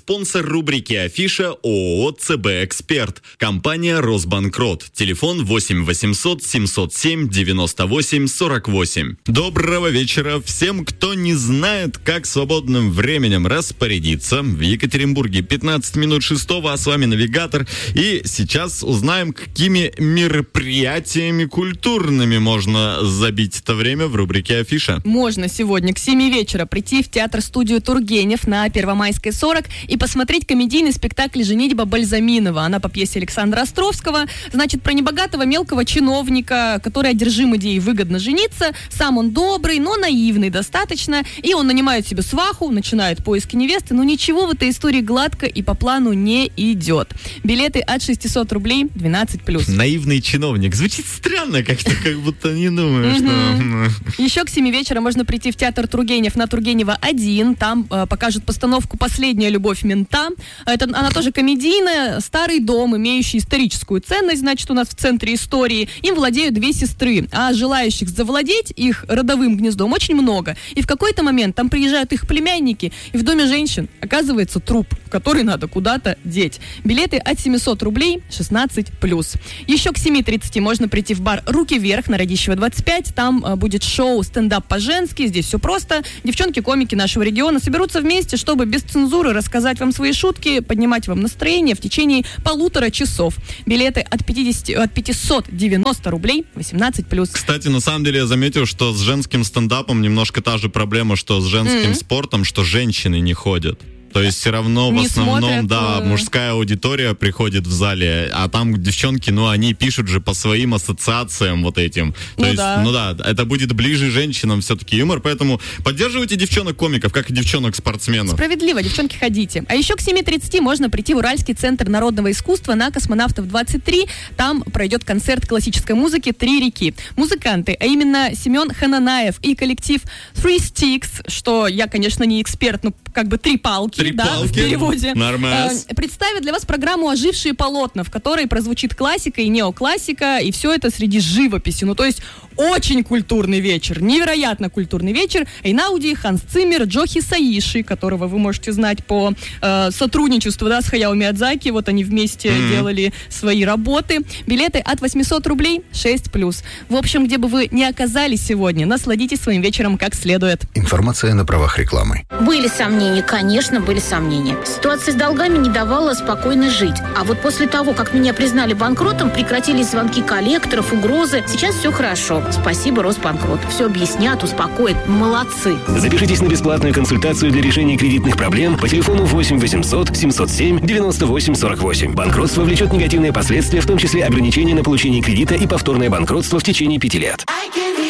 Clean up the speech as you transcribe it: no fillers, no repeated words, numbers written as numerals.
спонсор рубрики «Афиша» ООО «ЦБ Эксперт». Компания «Росбанкрот». Телефон 8 800 707 98 48. Доброго вечера всем, кто не знает, как свободным временем распорядиться. В Екатеринбурге 15 минут 6-го, а с вами навигатор. И сейчас узнаем, какими мероприятиями культурными можно забить это время в рубрике «Афиша». Можно сегодня к 7 вечера прийти в театр-студию Тургенев на Первомайской 40 и посмотреть комедийный спектакль «Женитьба Бальзаминова». Она по пьесе Александра Островского. Значит, про небогатого мелкого чиновника, который одержим идеей выгодно жениться. Сам он добрый, но наивный достаточно. И он нанимает себе сваху, начинает поиски невесты. Но ничего в этой истории гладко и по плану не идет. Билеты от 600 рублей 12+. Наивный чиновник. Звучит странно как-то, как будто не думаю, что... Еще к 7 вечера можно прийти в театр Тургенев на Тургенева 1. Там покажут постановку «Последняя любовь мента». Она тоже комедийная. Старый дом, имеющий историческую ценность, значит, у нас в центре истории. Им владеют 2 сестры. А желающих завладеть их родовым гнездом очень много. И в какой-то момент там приезжают их племянники, и в доме женщин оказывается труп, который надо куда-то деть. Билеты от 700 рублей 16+. Еще к 7:30 можно прийти в бар «Руки вверх» на Радищева 25. Там будет шоу «Стендап по-женски». Здесь все просто. Девчонки-комики нашего региона соберутся вместе, чтобы без цензуры рассказать вам свои шутки, поднимать вам настроение в течение 1,5 часов. Билеты от 590 рублей 18+. Кстати, на самом деле я заметил, что с женским стендапом немножко та же проблема, что с женским спортом, что женщины не ходят. То есть все равно не в основном, смотрят, да, мужская аудитория приходит в зале, а там девчонки, они пишут же по своим ассоциациям вот этим. То есть, это будет ближе женщинам все-таки юмор, поэтому поддерживайте девчонок-комиков, как и девчонок-спортсменов. Справедливо, девчонки, ходите. А еще к 7:30 можно прийти в Уральский центр народного искусства на Космонавтов 23. Там пройдет концерт классической музыки «Три реки». Музыканты, а именно Семен Хананаев и коллектив Three Sticks, что я, конечно, не эксперт, как бы три палки. В переводе. Представит для вас программу «Ожившие полотна», в которой прозвучит классика и неоклассика, и все это среди живописи. То есть очень культурный вечер, невероятно культурный вечер. Эйнауди, Ханс Циммер, Джо Хисаиши, которого вы можете знать по сотрудничеству с Хаяо Миядзаки. Вот они вместе делали свои работы. Билеты от 800 рублей 6+. В общем, где бы вы ни оказались сегодня, насладитесь своим вечером как следует. Информация на правах рекламы. Были сомнения, конечно, были сомнения. Ситуация с долгами не давала спокойно жить. А вот после того, как меня признали банкротом, прекратились звонки коллекторов, угрозы. Сейчас все хорошо. Спасибо, Росбанкрот. Все объяснят, успокоят. Молодцы. Запишитесь на бесплатную консультацию для решения кредитных проблем по телефону 8 800 707 98 48. Банкротство влечет негативные последствия, в том числе ограничения на получение кредита и повторное банкротство в течение 5 лет.